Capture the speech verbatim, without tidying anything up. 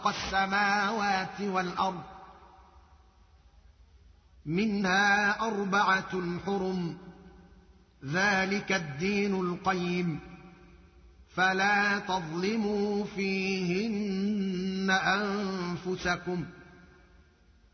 السماوات والأرض منها أربعة حرم ذلك الدين القيم فلا تظلموا فيهن أنفسكم